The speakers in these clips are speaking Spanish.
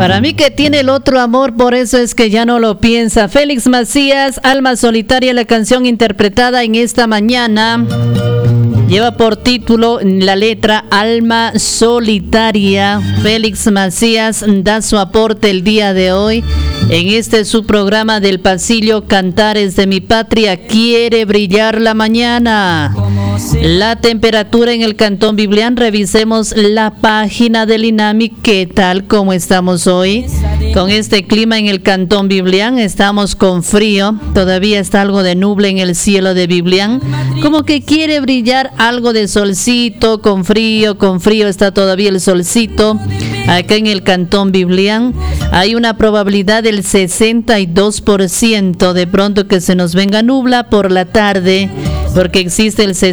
Para mí que tiene el otro amor, por eso es que ya no lo piensa. Félix Macías, Alma Solitaria, la canción interpretada en esta mañana. Lleva por título la letra Alma Solitaria. Félix Macías da su aporte el día de hoy en este su programa del pasillo Cantares de mi Patria. Quiere brillar la mañana. La temperatura en el Cantón Biblián. Revisemos la página del INAMI. ¿Qué tal? ¿Cómo estamos hoy? Con este clima en el Cantón Biblián, estamos con frío. Todavía está algo de nube en el cielo de Biblián. Como que quiere brillar algo de solcito. Con frío está todavía el solcito. Acá en el Cantón Biblián hay una probabilidad del 62%. De pronto que se nos venga nubla por la tarde, porque existe el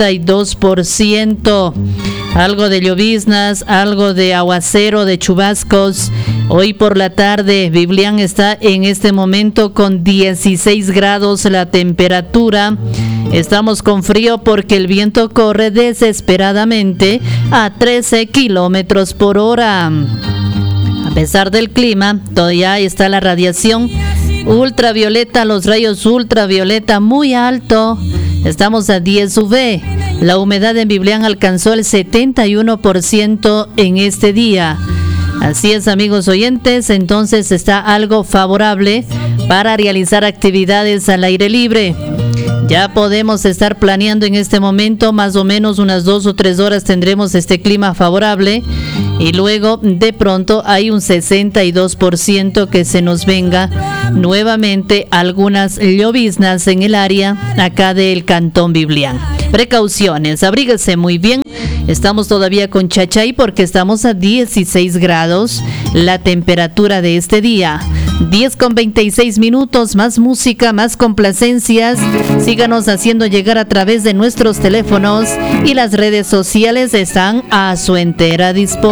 62%. Algo de lloviznas, algo de aguacero, de chubascos. Hoy por la tarde, Biblián está en este momento con 16 grados la temperatura. Estamos con frío porque el viento corre desesperadamente a 13 kilómetros por hora. A pesar del clima, todavía está la radiación ultravioleta, los rayos ultravioleta muy alto. Estamos a 10 UV. La humedad en Biblián alcanzó el 71% en este día. Así es, amigos oyentes, entonces está algo favorable para realizar actividades al aire libre. Ya podemos estar planeando en este momento, más o menos unas 2 o 3 horas tendremos este clima favorable y luego de pronto hay un 62% que se nos venga nuevamente algunas lloviznas en el área acá del Cantón Biblián. Precauciones, abríguese muy bien. Estamos todavía con Chachay porque estamos a 16 grados la temperatura de este día. 10:26, más música, más complacencias. Síganos haciendo llegar a través de nuestros teléfonos y las redes sociales están a su entera disposición.